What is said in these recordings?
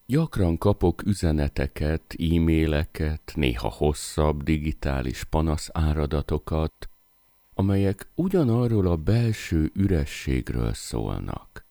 Gyakran kapok üzeneteket, e-maileket, néha hosszabb digitális panaszáradatokat, amelyek ugyanarról a belső ürességről szólnak.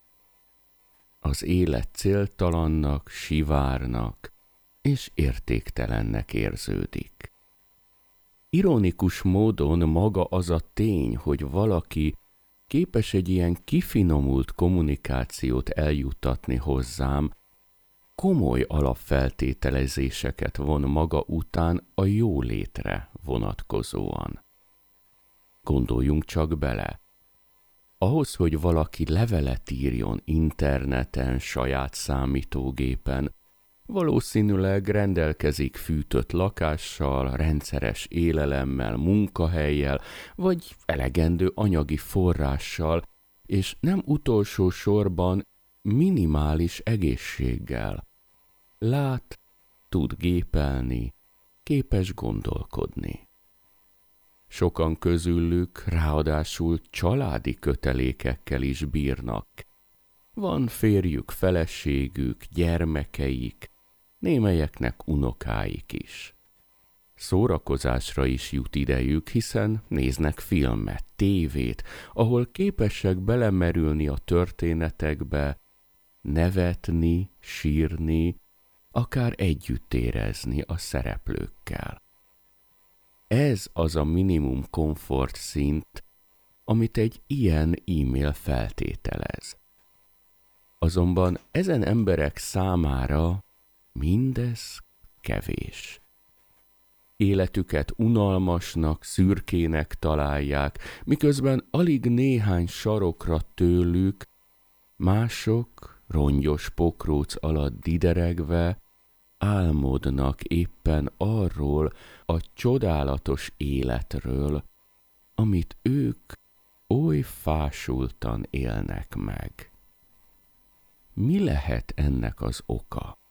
Az élet céltalannak, sivárnak és értéktelennek érződik. Ironikus módon maga az a tény, hogy valaki képes egy ilyen kifinomult kommunikációt eljuttatni hozzám, komoly alapfeltételezéseket von maga után a jólétre vonatkozóan. Gondoljunk csak bele. Ahhoz, hogy valaki levelet írjon interneten, saját számítógépen, valószínűleg rendelkezik fűtött lakással, rendszeres élelemmel, munkahellyel, vagy elegendő anyagi forrással, és nem utolsó sorban minimális egészséggel. Lát, tud gépelni, képes gondolkodni. Sokan közülük ráadásul családi kötelékekkel is bírnak. Van férjük, feleségük, gyermekeik, némelyeknek unokáik is. Szórakozásra is jut idejük, hiszen néznek filmet, tévét, ahol képesek belemerülni a történetekbe, nevetni, sírni, akár együtt érezni a szereplőkkel. Ez az a minimum komfort szint, amit egy ilyen e-mail feltételez. Azonban ezen emberek számára mindez kevés. Életüket unalmasnak, szürkének találják, miközben alig néhány sarokra tőlük mások rongyos pokróc alatt dideregve álmodnak éppen arról a csodálatos életről, amit ők oly fásultan élnek meg. Mi lehet ennek az oka?